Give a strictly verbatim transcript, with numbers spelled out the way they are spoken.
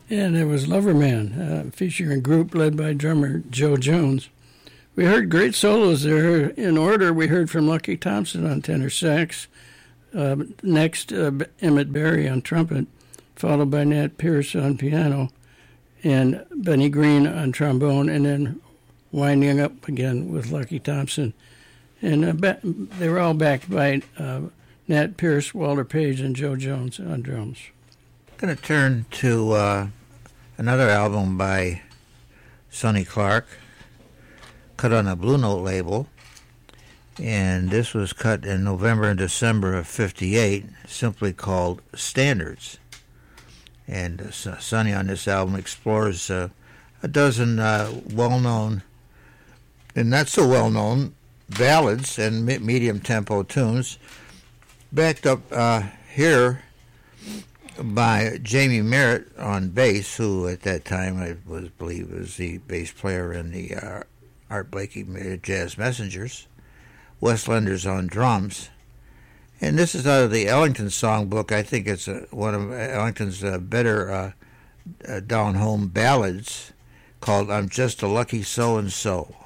And it was Loverman, uh, featuring a group led by drummer Joe Jones. We heard great solos there. In order, we heard from Lucky Thompson on tenor sax, uh, next uh, Emmett Berry on trumpet, followed by Nat Pierce on piano, and Benny Green on trombone, and then winding up again with Lucky Thompson. And uh, ba- they were all backed by uh, Nat Pierce, Walter Page, and Joe Jones on drums. I'm going to turn to uh, another album by Sonny Clark, cut on a Blue Note label, and this was cut in November and December of fifty-eight, simply called Standards. And uh, Sonny on this album explores uh, a dozen uh, well-known and not so well-known ballads and me- medium-tempo tunes, backed up uh, here by Jamie Merritt on bass, who at that time I was believe was the bass player in the uh, Art Blakey Jazz Messengers. Wes Lenders on drums. And this is out of the Ellington songbook. I think it's uh, one of Ellington's uh, better uh, uh, down-home ballads, called I'm Just a Lucky So-and-So.